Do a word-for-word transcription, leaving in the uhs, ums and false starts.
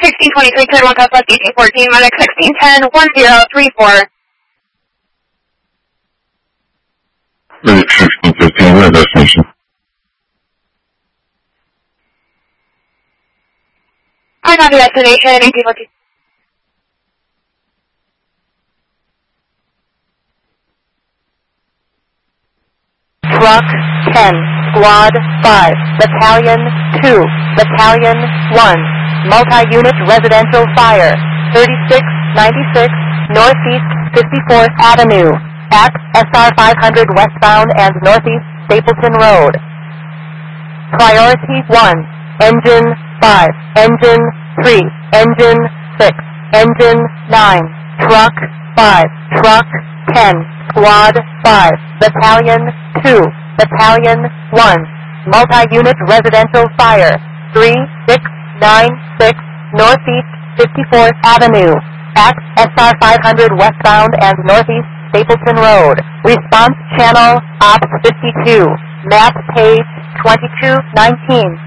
sixteen twenty-three, ten one Southwest eighteen fourteen, Medic sixteen ten, one zero three four. Medic sixteen fifteen, where destination? I'm on the destination, eighteen fourteen. Truck ten, Squad five, Battalion two, Battalion one, Multi-Unit Residential Fire, thirty-six ninety-six Northeast fifty-fourth Avenue, at S R five hundred westbound and Northeast Stapleton Road. Priority one, Engine five, Engine three, Engine six, Engine nine, Truck five, Truck ten, Squad five, Battalion two, Battalion one, Multi-Unit Residential Fire, three six nine six Northeast fifty-fourth Avenue, at S R five hundred westbound and Northeast Stapleton Road. Response channel, Ops fifty-two, map page twenty-two nineteen.